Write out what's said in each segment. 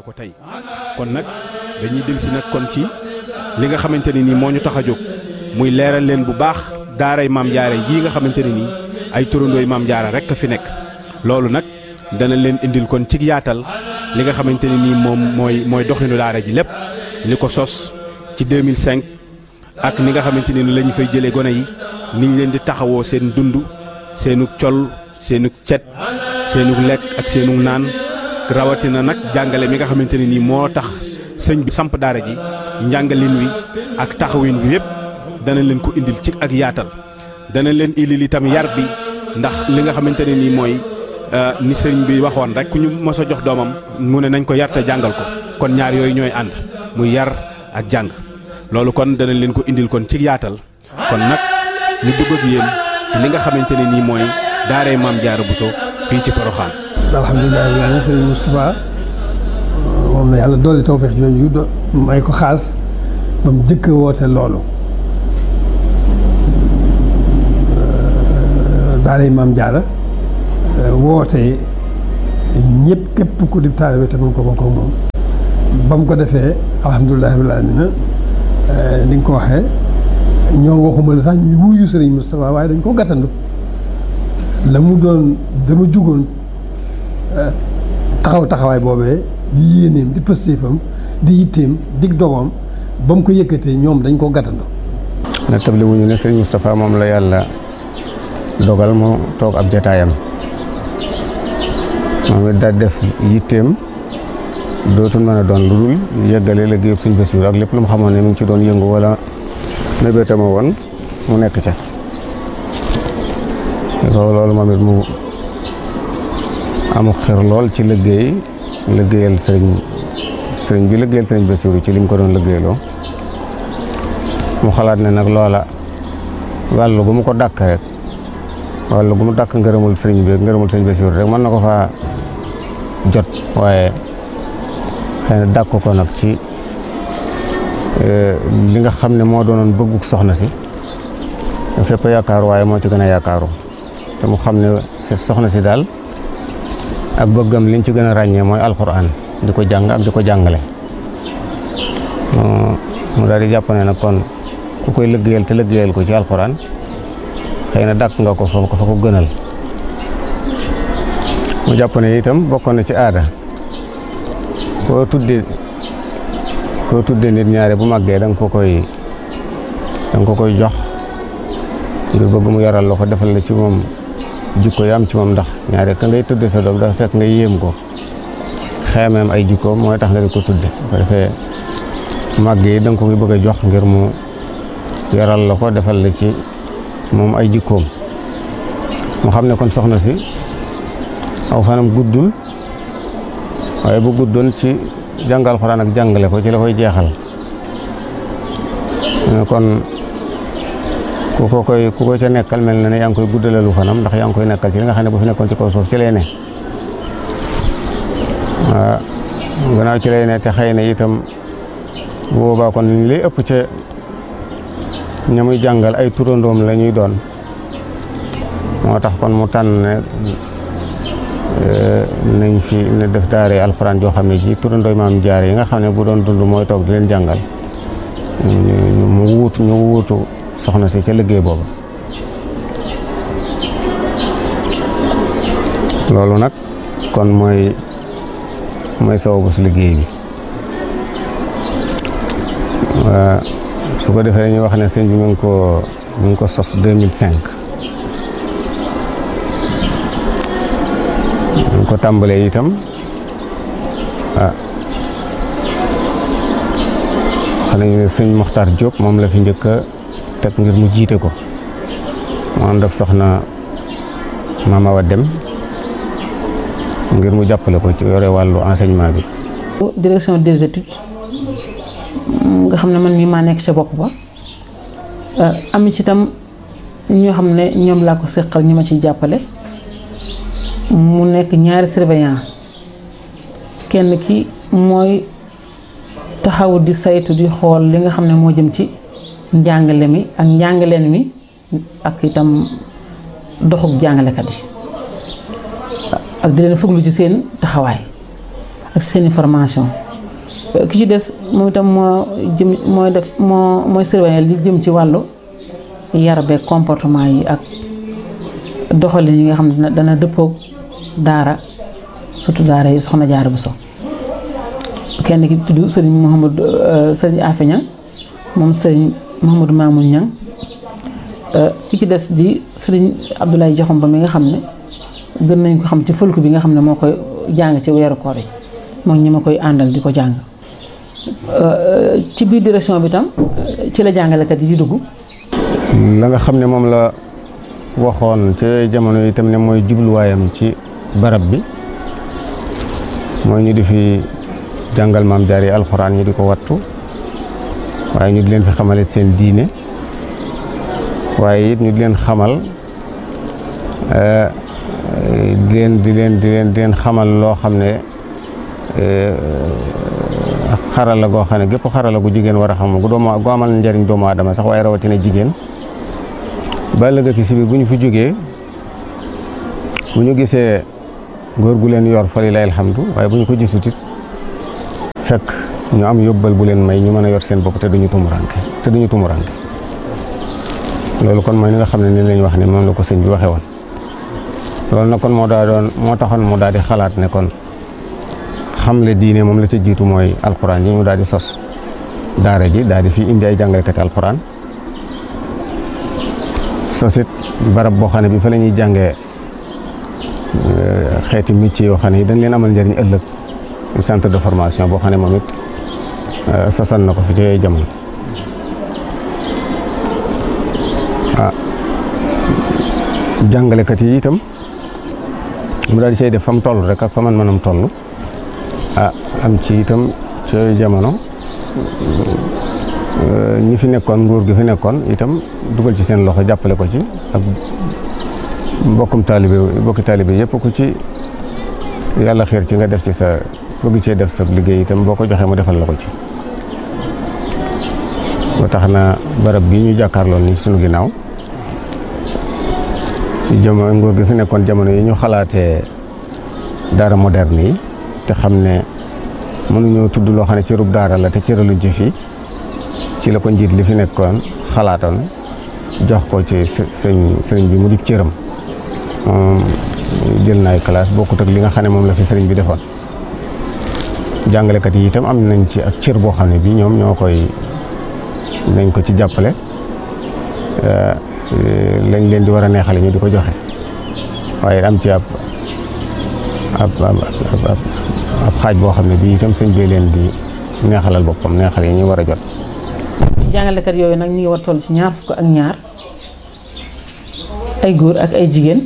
na ko tey kon nag dañuy dellusi nag kon ci li nga xamante ne nii moo ñu tax a jóg muy leeral leen bu baax daaray maam jaara jii nga xamante ne nii ay turandooy maam jaara rek a fi nekk loolu nag dana leen indil kon ci yaatal li nga xamante ne nii moom mooy doxinu daara ji lépp li ko sos ci 2005 ak ni nga xamante ne ni la ñu fay jëlee gone yi ni ñu leen di taxawoo seen dund seenu col seenu cet seenu lekk ak seenu naan rawatina nag jàngale mi nga xamante ne nii moo tax sëñ bi samp daara ji njàngalin wi ak taxawin wi yëpp dana leen ko indil ci ak yaatal dana leen indil itam yar bi ndax li nga xamante ne nii mooy ni sëñ bi waxoon rek ku ñu mos a jox doomam mu ne nañ ko yar te jàngal ko kon ñaar yooyu ñooy ànd muy yar ak jàng loolu kon dana leen ko indil kon ci yaatal kon nag ñu dugg ak yéen ci li nga xamante ne nii mooy daaray maam Jaara Buso fii ci Poroxaan. alhamdulilah rabbil aalamiin sëriñ Moustapha moom la yàlla doole tawfeex jooju may ko xaas ba mu jëkk woote loolu daaray maam Jaara woote ñëpp képp ku di taalibe te mën ko bokk ak moom ba mu ko defee alhamdulilah rabbil aalamiin ni nga ko waxee ñoo waxuma la sax ñu wuyu sëriñ Moustapha waaye dañ ko gàttandu la mu doon dama jugoon taxawaay boobee di yéeneem di pëstéefam di yitteem dig dogoom ba mu ko yëkkatee ñoom dañ ko gàttandu na tabli wuñu ne sëriñ Moustapha moom la yàlla dogal mu toog ab jataayam moom it daal def yitteem dootul mën a doon lu dul yeggale liggéeyub sëñ Bassirou ak lépp lu mu xamoon ne mu ngi ci doon yëngu wala mébétama woon mu nekk ca loolu moom it mu amul xir lool ci liggéeyal sëriñ bi liggéeyal sëriñ Bassirou ci li mu ko doon liggéeyloo mu xalaat ne nag loola wàllu gu mu ko dàkk rek wàllu gu mu dàkk ngërëmul sëriñ bi ngërëmul sëriñ Bassirou rek mën na ko faa jot waaye xëy na dàkk ko nag ci li nga xam ne moo doonoon bëgguk soxna si fépp yaakaaru waaye moo ci gën a yaakaaru te mu xam ne soxna si daal ak bëggam liñ ci gën a ràññee mooy alxuraan di ko jàng ak di ko jàngale mu daal di jàpp ne nag kon ku koy liggéeyal te liggéeyal ko ci alxuraan xëy na dàkk nga ko fa ko gënal mu jàpp ne itam bokkoon na ci aada koo tudde nit ñaare bu màggee da nga ko koy jox ngir bëgg mu yaral la ko defal la ci moom jikko yi am ci moom ndax ñaare ka ngay tudde sa doom dafa fekk nga yéem ko xeemeem ay jikkoom mooy tax nga di ko tudde ko defee màgg yi da nga ko koy bëgg a jox ngir mu yaral la ko defal la ci moom ay jikkoom mu xam ne kon soxna si aw fanam guddul waaye bu guddoon ci jàngal Alxuraan ak jàngale ko ci la koy jeexal kon ku ko ca nekkal mel na ne yaa ngi koy guddalalu fanam ndax yaa ngi koy nekkal ci li nga xam ne bu fi nekkoon ci kaw suuf ci lay ne waaw gannaaw ci lay ne te xëy na itam bu boobaa kon li lay ëpp ca ña muy jàngal ay turandoom la ñuy doon moo tax kon mu tànn ne nañ fi ne def daare alxuraan joo xam ne ji turandooy maam jaare yi nga xam ne bu doon dund mooy toog di leen jàngal ñu wuutu soxna si ca liggéey boobu loolu nag kon mooy sababu si liggéey bi su ko defee ñuy wax ne sëñ bi mu ngi ko sos 2005 ñu ko tàmbalee itam xam nañu ne sëñ Mokhtar Diop moom la fi njëkk a teg ngir mu jiite ko mu ànd ak soxna Mama Awa Dem ngir mu jàppale ko ci yore wàllu enseignement bi. direction des études nga xam ne man mii maa nekk ca bopp ba am ci itam ñoo xam ne ñoom laa ko seqal ñi ma ciy jàppale mu nekk ñaari surveillant kenn ki mooy taxaw di saytu di xool li nga xam ne moo jëm ci njàngale mi ak njàngaleen mi ak itam doxub jàngalekat yi ak di leen fuglu ci seen taxawaay ak seeni formation. ki ci des moom itam mooy surveiller li jëm ci wàllu yar beeg comportement yi ak doxalin yi nga xam ne dana dëppoog daara surtout daara yi Soxna Jaara Buso. kenn ki tudd sëriñ Afe Ñang moom sëriñ Mouhamadou Mamoun Ñang ki ci des di sëriñ Abdoulaye Jaxumba mi nga xam ne gën nañ ko xam ci fëlku bi nga xam ne moo koy jàng ci weeru koor yi moom ñi ma koy àndal di ko jàng. ci biir direction bi tam ci la jàngalekat yi di dugg. la nga xam ne moom la waxoon ci jamono yi itam ne mooy jubluwaayam ci barab bi mooy ñu di fi jàngal maam jaar yi alxuraan ñu di ko wattu waaye ñu di leen fi xamalit seen diine waaye it ñu di leen xamal di leen xamal loo xam ne xarala goo xam ne gépp xarala gu jigéen war a xam gu amal njariñ doomu aadama sax waaye rawatina jigéen ba ëllëg ki si biir bu ñu fi jógee bu ñu gisee góor gu leen yor fa lillahi alhamdu waaye bu ñu ko gisut it fekk ñu am yóbbal bu leen may ñu mën a yor seen bopp te duñu tumuranke loolu kon mooy li nga xam ne ni lañ wax ne moom la ko sëñ bi waxee woon loolu nag kon moo taxoon mu daal di xalaat ne kon xamle diine moom la ca jiitu mooy alxuraan yi mu daal di sos daara ji daal di fi indi ay jàngalekati alxuraan sosit barab boo xam ne bi fa la ñuy jàngee xeeti métier yoo xam ne dañ leen amal njëriñ ëllëg centre de formation boo xam ne moom it sosal na ko fi ci jamono jàngalekat yi itam mu daal di cay def fa mu toll rek ak fa man mënam toll am ci itam ci jamono ñi fi nekkoon nguur gi fi nekkoon itam dugal ci seen loxo jàppale ko ci ak bokki taalibe yëpp ku ci yàlla xiir ci nga def ci sa bëgg cee def sa liggéey itam boo ko joxee mu defal la ko ci ba tax na barab bi ñu jàkkaarloon ni sunu ginnaaw ci jamono nguur gi fi nekkoon jamono yi ñu xalaatee daara moderne yi te xam ne mënuñoo tudd loo xam ne cërub daara la te cëraluñ ci fii ci la ko njiit li fi nekkoon xalaatoon jox ko ci sëriñ bi mu di cëram moom jël naay classe bokkut ak li nga xam ne moom la fi sëriñ bi defoon jàngalekat yi itam am nañ ci ak cër boo xam ne bii ñoom ñoo koy nañ ko ci jàppale lañ leen di war a neexale ñu di ko joxe waaye am ci ab xaaj boo xam ne bii itam sëñ bee leen di neexalal boppam neexal yi ñu war a jot. jàngalekat yooyu nag ñu ngi war toll ci 22 ay góor ak ay jigéen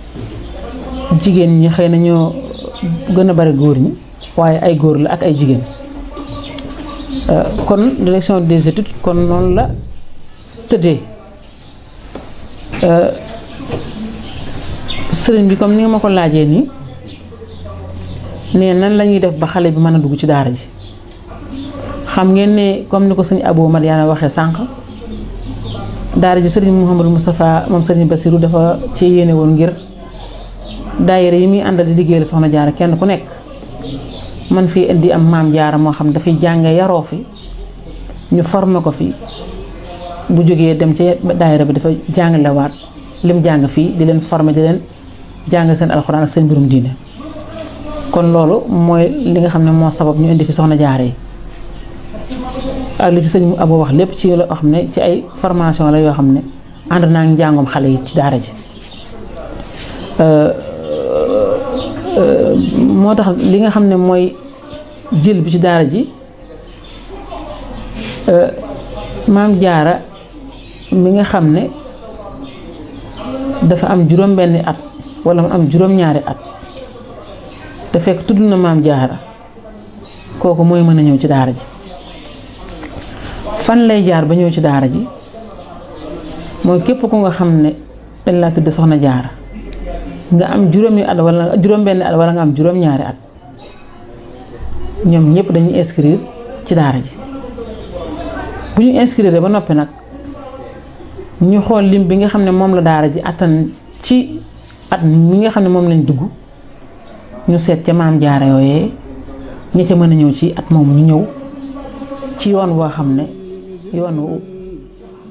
ñi xëy na ñoo gën a bari góor ñi waaye ay góor la ak ay jigéen kon direction des études kon noonu la tëddee sëriñ bi comme ni nga ma ko laajee nii ne nan la ñuy def ba xale bi mën a dugg ci daara ji xam ngeen ne comme ni ko sëñ Abou Madiana waxee sànq daara ji sëriñ Mouhamadou Moustapha moom sëriñ Bassirou dafa ci yéene woon ngir daayira yi muy àndal di liggéeyal Soxna Jaara kenn ku nekk man fii indi am maam Jaara moo xam dafay jànge yaroo fi ñu formé ko fi bu jógee dem ci daayira bi dafa jàngalewaat lim jàng fii di leen formé di leen jàng seen alxuraan ak seen mbirum diine kon loolu mooy li nga xam ne moo sabab ñu indi fi Soxna Jaara yi ak li ci sëñ Abou wax lépp ci loo xam ne ci ay formation la yoo xam ne ànd naa ngi njàngum xale yi ci daara ji moo tax li nga xam ne mooy jël bi ci daara ji maam Jaara mi nga xam ne dafa am juróom-benni at wala mu am juróom-ñaari at te fekk tudd na maam Jaara kooku mooy mën a ñëw ci daara ji fan lay jaar ba ñëw ci daara ji mooy képp ku nga xam ne dañ laa tudd Soxna Jaara nga am juróomi at wala juróom-benni at wala nga am juróom-ñaari at ñoom ñëpp dañuy inscrire ci daara ji bu ñu inscrire ba noppi nag ñu xool lim bi nga xam ne moom la daara ji attan ci at mi nga xam ne moom lañ dugg ñu seet ca maam Jaara yooyee ñi ca mën a ñëw ci at moom ñu ñëw ci yoon woo xam ne yoonu